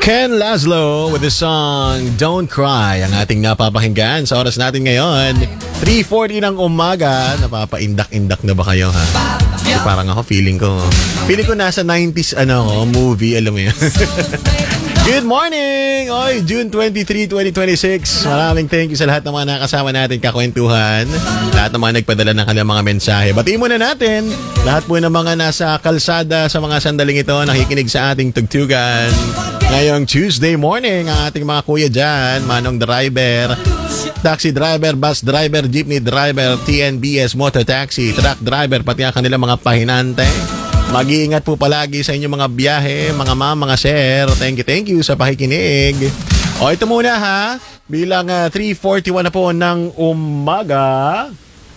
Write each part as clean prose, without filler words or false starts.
Ken Laszlo with the song Don't Cry ang ating napapakinggan sa oras natin ngayon. 3:40 ng umaga. Napapaindak-indak na ba kayo, ha? Kasi parang ako feeling ko nasa 90s movie, alam mo yun. Good morning! Oy, June 23, 2026. Maraming thank you sa lahat ng mga nakasama natin kakwentuhan. Lahat ng mga nagpadala ng kanilang mga mensahe. Batiin muna natin lahat po ng mga nasa kalsada sa mga sandaling ito nakikinig sa ating tugtugan. Ngayong Tuesday morning, ang ating mga kuya dyan, manong driver, taxi driver, bus driver, jeepney driver, TNBS, motor taxi, truck driver, pati ang kanilang mga pahinante. Mag-iingat po palagi sa inyong mga biyahe, mga ma'am, mga sir. Thank you sa pakikinig. O ito muna ha, bilang 3:41 na po ng umaga.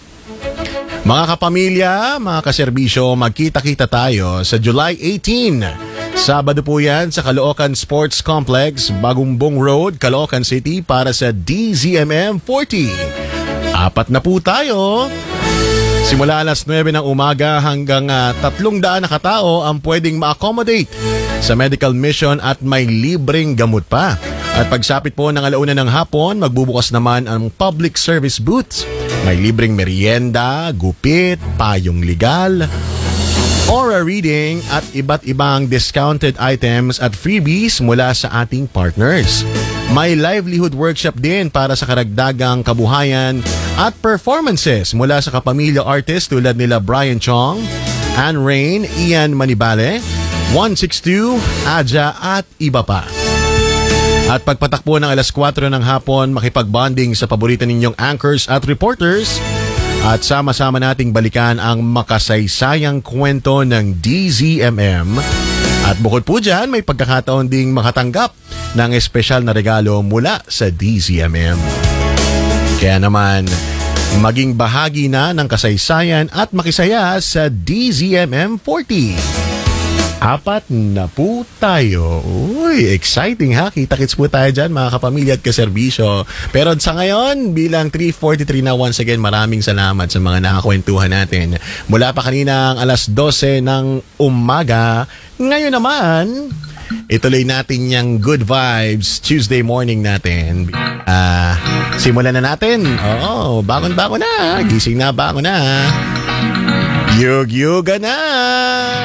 Mga kapamilya, mga kaserbisyo, magkita-kita tayo sa July 18. Sabado po yan sa Caloocan Sports Complex, Bagumbong Road, Caloocan City para sa DZMM 40. Apat na po tayo. Simula alas 9 ng umaga hanggang 300 na katao ang pwedeng ma-accommodate sa medical mission at may libreng gamot pa. At pagsapit po ng alauna ng hapon, magbubukas naman ang public service booths. May libreng merienda, gupit, payong legal, aura reading at iba't ibang discounted items at freebies mula sa ating partners. May livelihood workshop din para sa karagdagang kabuhayan at performances mula sa kapamilya artist tulad nila Brian Chong, Anne Rain, Ian Manibale, 162, Aja at iba pa. At pagpatakbo ng alas 4 ng hapon, makipagbonding sa paborito ninyong anchors at reporters at sama-sama nating balikan ang makasaysayang kwento ng DZMM. At bukod po dyan, may pagkakataon ding makatanggap ng espesyal na regalo mula sa DZMM. Kaya naman, maging bahagi na ng kasaysayan at makisaya sa DZMM 40. Apat na po tayo. Uy, exciting ha. Kita-kits po tayo dyan mga kapamilya at kaserbisyo. Pero sa ngayon, bilang 3:43 na once again, maraming salamat sa mga nakakwentuhan natin. Mula pa kanina ang alas 12 ng umaga. Ngayon naman, ituloy natin yung good vibes Tuesday morning natin. Simulan na natin. Oo, bangon-bangon na. Gising na, bangon na. Yug-yuga na.